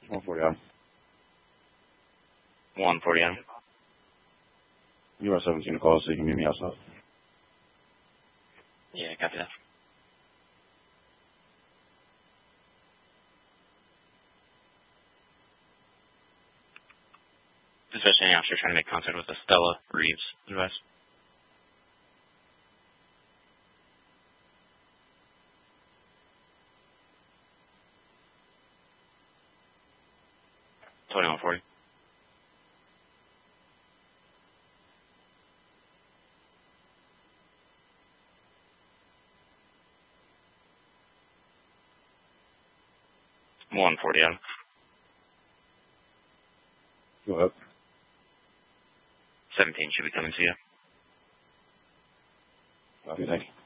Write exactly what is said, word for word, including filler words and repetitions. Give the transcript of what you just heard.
one forty on. one forty on. U S seventeen to call, so you can meet me outside. Yeah, copy that. Dispatch any officer trying to make contact with Estella Reeves. Advice. twenty-one forty. one forty on. Go ahead. seventeen should be coming to you. Okay, thank you.